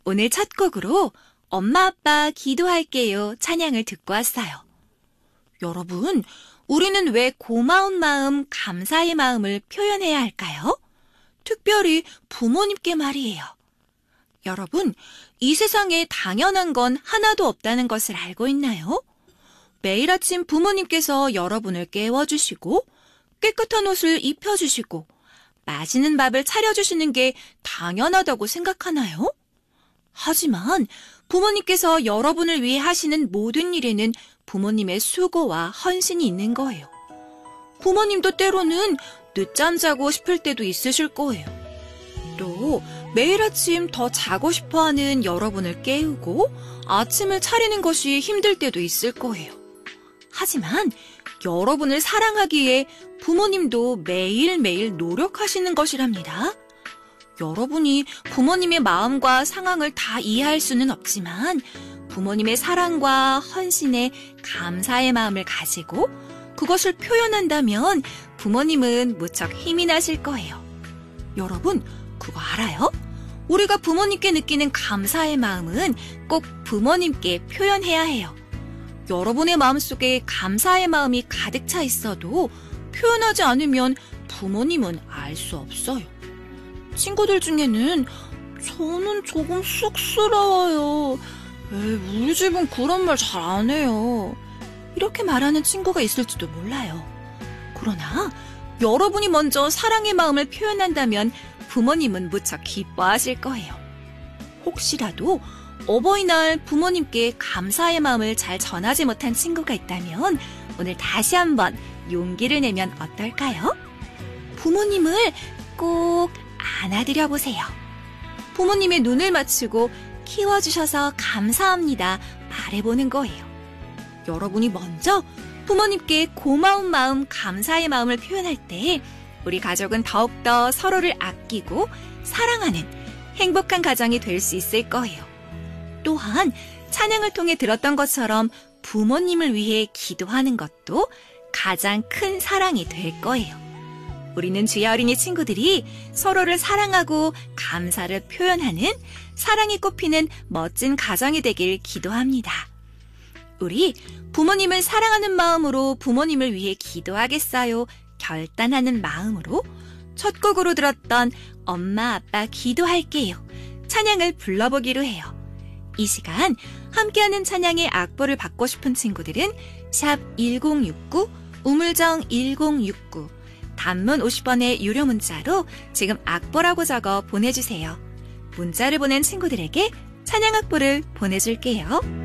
오늘 첫 곡으로 엄마 아빠 기도할게요 찬양을 듣고 왔어요. 여러분, 우리는 왜 고마운 마음, 감사의 마음을 표현해야 할까요? 특별히 부모님께 말이에요. 여러분, 이 세상에 당연한 건 하나도 없다는 것을 알고 있나요? 매일 아침 부모님께서 여러분을 깨워주시고 깨끗한 옷을 입혀주시고 맛있는 밥을 차려주시는 게 당연하다고 생각하나요? 하지만 부모님께서 여러분을 위해 하시는 모든 일에는 부모님의 수고와 헌신이 있는 거예요. 부모님도 때로는 늦잠 자고 싶을 때도 있으실 거예요. 또 매일 아침 더 자고 싶어하는 여러분을 깨우고 아침을 차리는 것이 힘들 때도 있을 거예요. 하지만 여러분을 사랑하기에 부모님도 매일매일 노력하시는 것이랍니다. 여러분이 부모님의 마음과 상황을 다 이해할 수는 없지만 부모님의 사랑과 헌신에 감사의 마음을 가지고 그것을 표현한다면 부모님은 무척 힘이 나실 거예요. 여러분, 그거 알아요? 우리가 부모님께 느끼는 감사의 마음은 꼭 부모님께 표현해야 해요. 여러분의 마음속에 감사의 마음이 가득 차 있어도 표현하지 않으면 부모님은 알 수 없어요. 친구들 중에는 저는 조금 쑥스러워요. 우리 집은 그런 말 잘 안 해요. 이렇게 말하는 친구가 있을지도 몰라요. 그러나 여러분이 먼저 사랑의 마음을 표현한다면 부모님은 무척 기뻐하실 거예요. 혹시라도 어버이날 부모님께 감사의 마음을 잘 전하지 못한 친구가 있다면 오늘 다시 한번 용기를 내면 어떨까요? 부모님을 꼭 안아드려 보세요. 부모님의 눈을 맞추고 키워주셔서 감사합니다 말해보는 거예요. 여러분이 먼저 부모님께 고마운 마음, 감사의 마음을 표현할 때 우리 가족은 더욱더 서로를 아끼고 사랑하는 행복한 가정이 될 수 있을 거예요. 또한 찬양을 통해 들었던 것처럼 부모님을 위해 기도하는 것도 가장 큰 사랑이 될 거예요. 우리는 주의 어린이 친구들이 서로를 사랑하고 감사를 표현하는 사랑이 꽃피는 멋진 가정이 되길 기도합니다. 우리 부모님을 사랑하는 마음으로 부모님을 위해 기도하겠어요. 결단하는 마음으로 첫 곡으로 들었던 엄마 아빠 기도할게요. 찬양을 불러보기로 해요. 이 시간 함께하는 찬양의 악보를 받고 싶은 친구들은 샵 1069 우물정 1069 단문 50원의 유료 문자로 지금 악보라고 적어 보내주세요. 문자를 보낸 친구들에게 찬양 악보를 보내줄게요.